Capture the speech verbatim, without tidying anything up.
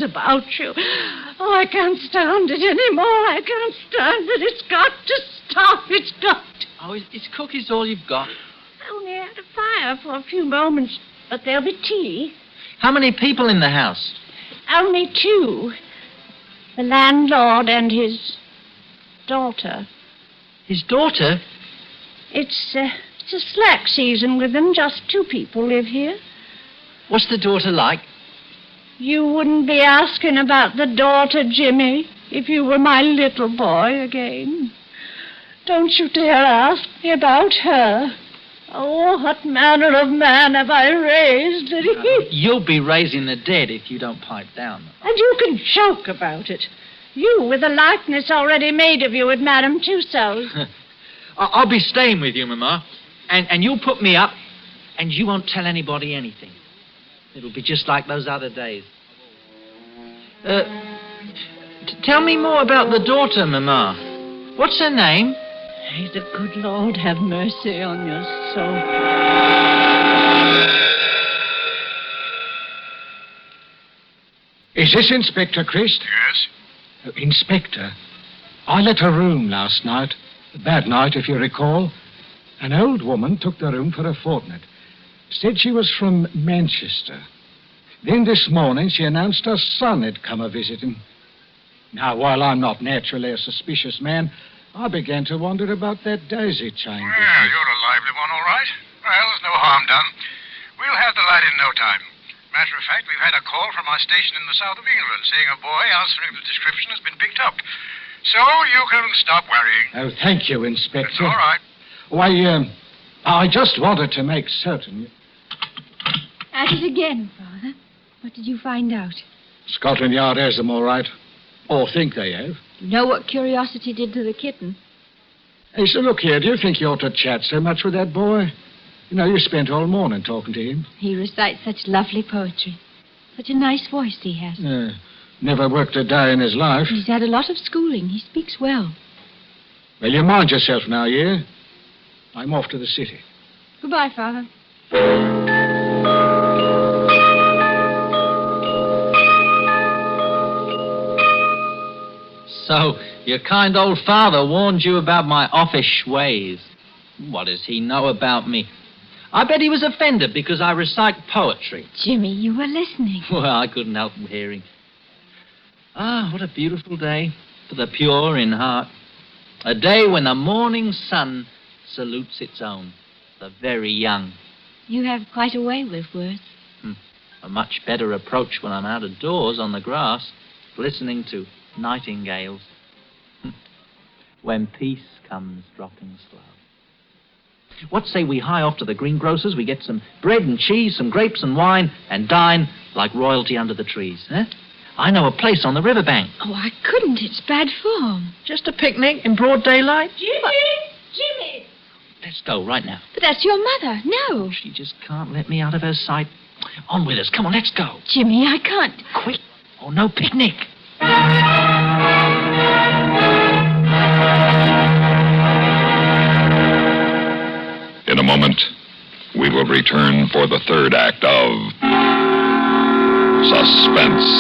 things about you. Oh, I can't stand it anymore. I can't stand it. It's got to stop. It's got to. Oh, is, is cookies all you've got? I only had a fire for a few moments, but there'll be tea. How many people in the house? Only two. The landlord and his daughter. His daughter? It's, uh, it's a slack season with them. Just two people live here. What's the daughter like? You wouldn't be asking about the daughter, Jimmy, if you were my little boy again. Don't you dare ask me about her. Oh, what manner of man have I raised? Uh, you'll be raising the dead if you don't pipe down. And you can joke about it. You, with a likeness already made of you at Madame Tussaud's. I'll be staying with you, Mama. And, and you'll put me up, and you won't tell anybody anything. It'll be just like those other days. Uh, t- tell me more about the daughter, Mama. What's her name? May the good Lord have mercy on your soul. Is this Inspector Christ? Yes? Uh, Inspector, I let a room last night. A bad night, if you recall. An old woman took the room for a fortnight. Said she was from Manchester. Then this morning she announced her son had come a-visiting. Now, while I'm not naturally a suspicious man, I began to wonder about that daisy chain. Well, business. you're a lively one, all right. Well, there's no harm done. We'll have the light in no time. Matter of fact, we've had a call from our station in the south of England saying a boy answering the description has been picked up. So you can stop worrying. Oh, thank you, Inspector. It's all right. Why, um, I just wanted to make certain. At it again, Father. What did you find out? Scotland Yard has them all right. Or think they have. You know what curiosity did to the kitten? Hey, so look here, do you think you ought to chat so much with that boy? You know, you spent all morning talking to him. He recites such lovely poetry. Such a nice voice he has. Uh, never worked a day in his life. He's had a lot of schooling. He speaks well. Well, you mind yourself now, yeah? I'm off to the city. Goodbye, Father. So, your kind old father warned you about my offish ways. What does he know about me? I bet he was offended because I recite poetry. Jimmy, you were listening. Well, I couldn't help hearing. Ah, what a beautiful day for the pure in heart. A day when the morning sun salutes its own, the very young. You have quite a way with words. Hmm. A much better approach when I'm out of doors on the grass, listening to nightingales. When peace comes dropping slow. What say we hie off to the greengrocer's, we get some bread and cheese, some grapes and wine, and dine like royalty under the trees, eh? I know a place on the riverbank. Oh, I couldn't. It's bad form. Just a picnic in broad daylight? Jimmy! What? Jimmy! Let's go right now. But that's your mother. No. She just can't let me out of her sight. On with us. Come on, let's go. Jimmy, I can't. Quick. Oh, no picnic. In a moment, we will return for the third act of Suspense.